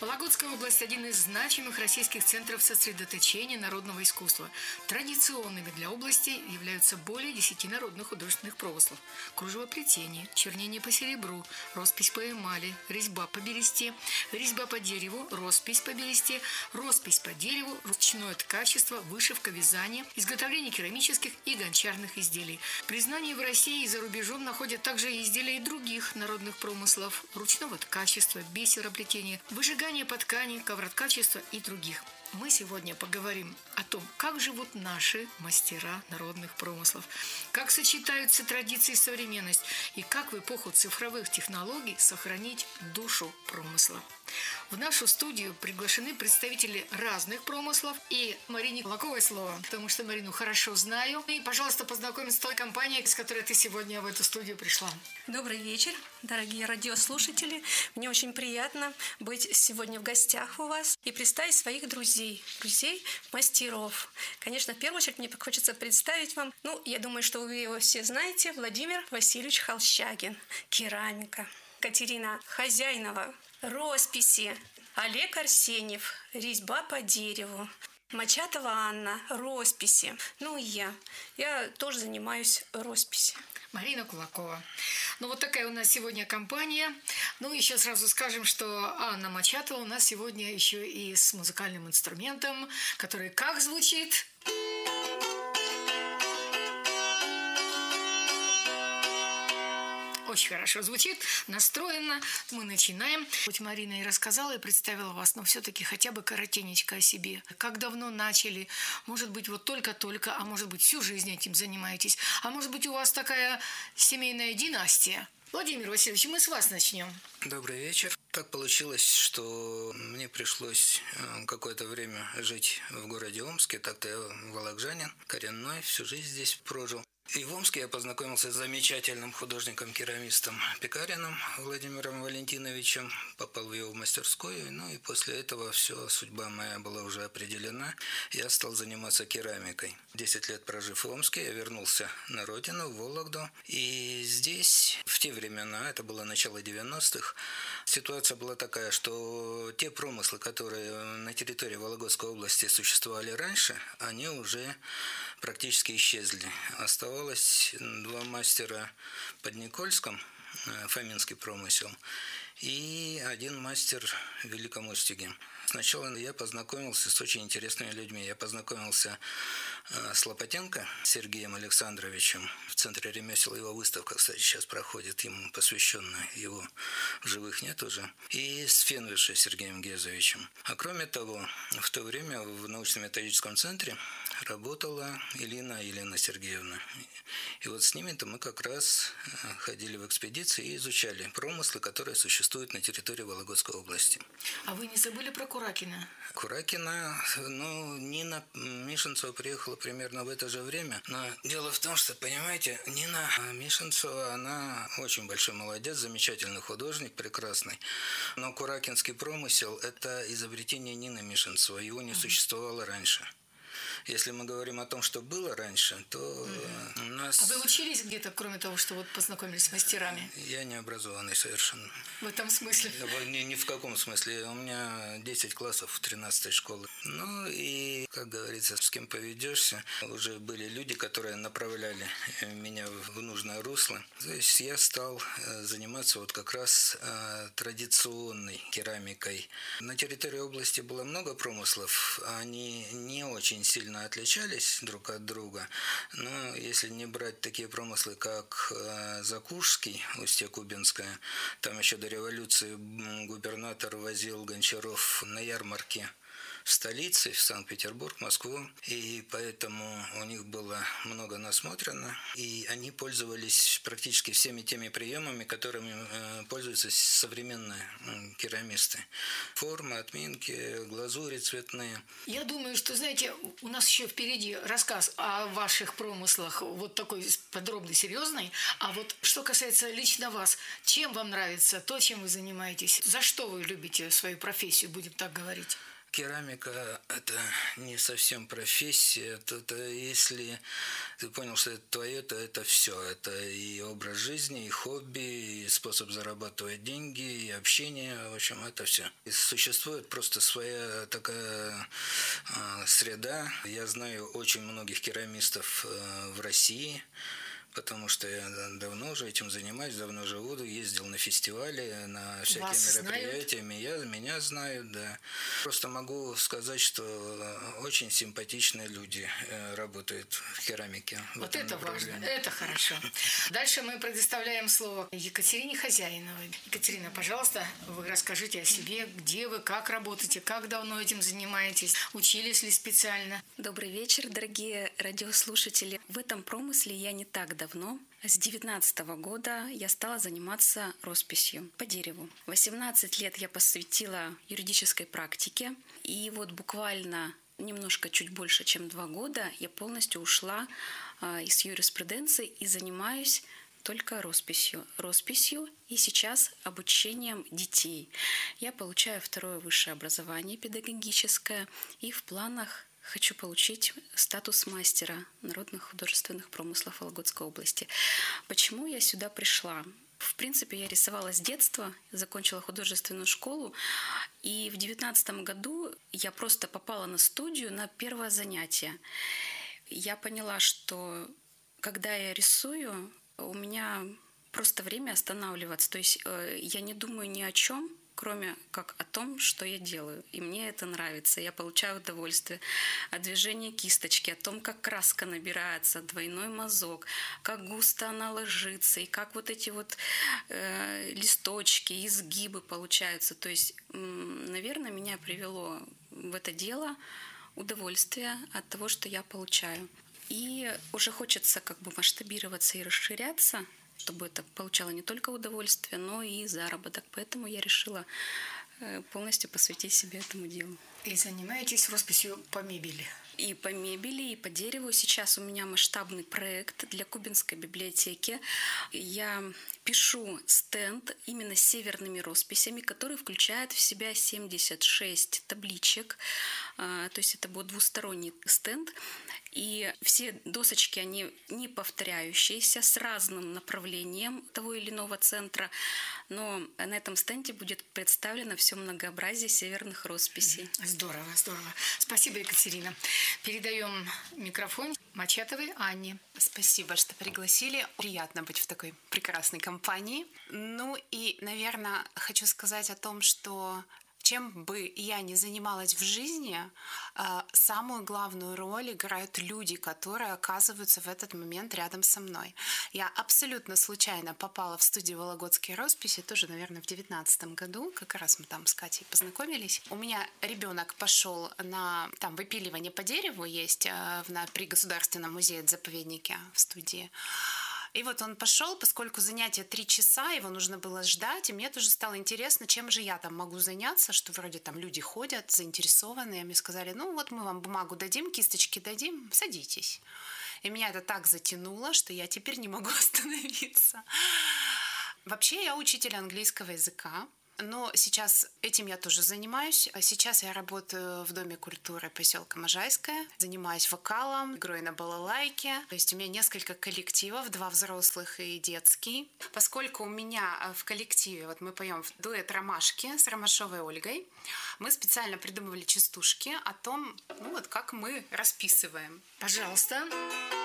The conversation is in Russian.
Вологодская область – один из значимых российских центров сосредоточения народного искусства. Традиционными для области являются более 10 народных художественных промыслов: кружевоплетение, чернение по серебру, роспись по эмали, резьба по бересте, резьба по дереву, роспись по бересте, роспись по дереву, ручное ткачество, вышивка, вязание, изготовление керамических и гончарных изделий. Признание в России и за рубежом находят также и изделия других народных промыслов: ручного ткачества, бисероплетения, выжигание по ткани, ковроткачества и других. Мы сегодня поговорим о том, как живут наши мастера народных промыслов, как сочетаются традиции и современность, и как в эпоху цифровых технологий сохранить душу промысла. В нашу студию приглашены представители разных промыслов, и Марине Кулаковой слово, потому что Марину хорошо знаю. И, пожалуйста, познакомься с той компанией, с которой ты сегодня в эту студию пришла. Добрый вечер, дорогие радиослушатели. Мне очень приятно быть сегодня в гостях у вас и представить своих друзей мастеров. Конечно, в первую очередь мне хочется представить вам, я думаю, что вы его все знаете, Владимир Васильевич Холщагин, керамика, Катерина Хозяйнова, росписи, Олег Арсеньев, резьба по дереву, Мачатова Анна, росписи. И я тоже занимаюсь росписью. Марина Кулакова. Вот такая у нас сегодня компания. Еще сразу скажем, что Анна Мачатова у нас сегодня еще и с музыкальным инструментом, который как звучит? Очень хорошо звучит, настроено. Мы начинаем. Хоть Марина и рассказала, и представила вас, но все-таки хотя бы коротенечко о себе. Как давно начали? Может быть, вот только-только, а может быть, всю жизнь этим занимаетесь? А может быть, у вас такая семейная династия? Владимир Васильевич, мы с вас начнем. Добрый вечер. Так получилось, что мне пришлось какое-то время жить в городе Омске. Так-то я волокжанин, коренной, всю жизнь здесь прожил. И в Омске я познакомился с замечательным художником-керамистом Пекариным Владимиром Валентиновичем, попал в его мастерскую, и после этого все, судьба моя была уже определена. Я стал заниматься керамикой. 10 лет прожив в Омске, я вернулся на родину, в Вологду. И здесь, в те времена, это было начало 90-х, ситуация была такая, что те промыслы, которые на территории Вологодской области существовали раньше, они уже практически исчезли. Оставалось 2 мастера под Никольском, фоминский промысел, и 1 мастер в Великом Устюге. Сначала я познакомился с очень интересными людьми. Я познакомился с Лопатенко Сергеем Александровичем. В Центре ремесел его выставка, кстати, сейчас проходит, ему посвященная, его в живых нет уже. И с Фенвише Сергеем Гезовичем. А кроме того, в то время в научно-методическом центре работала Елена Сергеевна. И вот с ними-то мы как раз ходили в экспедиции и изучали промыслы, которые существуют на территории Вологодской области. А вы не забыли про Куракина? Куракина, Нина Мишенцева приехала примерно в это же время. Но дело в том, что, понимаете, Нина Мишенцева, она очень большой молодец, замечательный художник, прекрасный. Но куракинский промысел – это изобретение Нины Мишенцевой, его не существовало раньше. Если мы говорим о том, что было раньше, то у нас... А вы учились где-то, кроме того, что познакомились с мастерами? Я не образованный совершенно. В этом смысле? Ни в каком смысле. У меня 10 классов 13-й школы. И, как говорится, с кем поведешься. Уже были люди, которые направляли меня в нужное русло. То есть я стал заниматься как раз традиционной керамикой. На территории области было много промыслов. Они не очень сильно отличались друг от друга, но если не брать такие промыслы, как Закушский, Устье-Кубинская, там еще до революции губернатор возил гончаров на ярмарки в столице, в Санкт-Петербург, Москву, и поэтому у них было много насмотрено, и они пользовались практически всеми теми приемами, которыми пользуются современные керамисты. Формы, отминки, глазури цветные. Я думаю, что, знаете, у нас еще впереди рассказ о ваших промыслах, такой подробный, серьезный. А что касается лично вас, чем вам нравится то, чем вы занимаетесь? За что вы любите свою профессию, будем так говорить? Керамика – это не совсем профессия. Это если ты понял, что это твое, то это все. Это и образ жизни, и хобби, и способ зарабатывать деньги, и общение. В общем, это все. И существует просто своя такая среда. Я знаю очень многих керамистов в России, потому что я давно уже этим занимаюсь, давно живу, ездил на фестивали, на всякие Вас мероприятия. Меня знают, да. Просто могу сказать, что очень симпатичные люди работают в керамике. Вот это важно, это хорошо. Дальше мы предоставляем слово Екатерине Хозяиновой. Екатерина, пожалуйста, вы расскажите о себе, где вы, как работаете, как давно этим занимаетесь, учились ли специально? Добрый вечер, дорогие радиослушатели. В этом промысле я не так давно. С 2019 года я стала заниматься росписью по дереву. 18 лет я посвятила юридической практике. И вот буквально немножко чуть больше, чем 2 года я полностью ушла из юриспруденции и занимаюсь только росписью и сейчас обучением детей. Я получаю 2-е высшее образование педагогическое и в планах хочу получить статус мастера народных художественных промыслов Вологодской области. Почему я сюда пришла? В принципе, я рисовала с детства, закончила художественную школу, и в 2019 году я просто попала на студию на первое занятие. Я поняла, что когда я рисую, у меня просто время останавливаться. То есть я не думаю ни о чем, кроме как о том, что я делаю. И мне это нравится. Я получаю удовольствие от движения кисточки, о том, как краска набирается, двойной мазок, как густо она ложится, и как вот эти вот листочки, изгибы получаются. То есть, наверное, меня привело в это дело удовольствие от того, что я получаю. И уже хочется как бы масштабироваться и расширяться, чтобы это получало не только удовольствие, но и заработок. Поэтому я решила полностью посвятить себе этому делу. И занимаетесь росписью по мебели? И по мебели, и по дереву. Сейчас у меня масштабный проект для Кубинской библиотеки. Я пишу стенд именно с северными росписями, который включает в себя 76 табличек. То есть это будет двусторонний стенд. И все досочки, они не повторяющиеся, с разным направлением того или иного центра. Но на этом стенде будет представлено все многообразие северных росписей. Здорово, здорово. Спасибо, Екатерина. Передаем микрофон Мачатовой Анне. Спасибо, что пригласили. Приятно быть в такой прекрасной компании. Ну и, наверное, хочу сказать о том, что чем бы я ни занималась в жизни, самую главную роль играют люди, которые оказываются в этот момент рядом со мной. Я абсолютно случайно попала в студию «Вологодские росписи», тоже, наверное, в 2019 году. Как раз мы там с Катей познакомились. У меня ребенок пошел на там выпиливание по дереву есть при Государственном музее-заповеднике в студии. И вот он пошел, поскольку занятие 3 часа, его нужно было ждать, и мне тоже стало интересно, чем же я там могу заняться, что вроде там люди ходят, заинтересованные. Мне сказали, ну вот мы вам бумагу дадим, кисточки дадим, садитесь. И меня это так затянуло, что я теперь не могу остановиться. Вообще я учитель английского языка. Но сейчас этим я тоже занимаюсь. Сейчас я работаю в Доме культуры поселка Можайское. Занимаюсь вокалом, игрой на балалайке. То есть у меня несколько коллективов, 2 взрослых и детский. Поскольку у меня в коллективе, вот мы поем дуэт «Ромашки» с Ромашовой Ольгой, мы специально придумывали частушки о том, ну вот как мы расписываем. Пожалуйста.